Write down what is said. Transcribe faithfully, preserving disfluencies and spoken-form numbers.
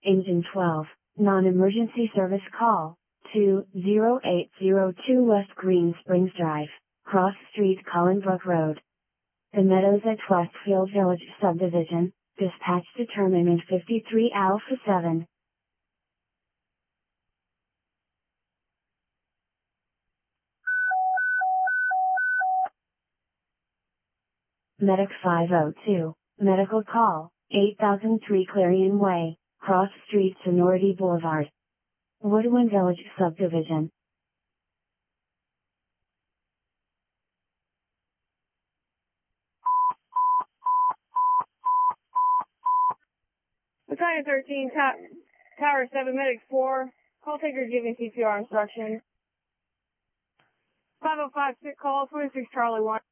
Engine twelve, non-emergency service call, two zero eight zero two West Green Springs Drive, Cross Street, Collinbrook Road. The Meadows at Westfield Village Subdivision, dispatch determinant fifty-three Alpha seven. Medic five oh two, medical call, eight thousand three Clarion Way, Cross Street, Sonority Boulevard, Woodwind Village Subdivision. Battalion thirteen, ta Tower seven, Medic four, call taker giving C P R instructions. five oh five, sick call, twenty-six Charlie one.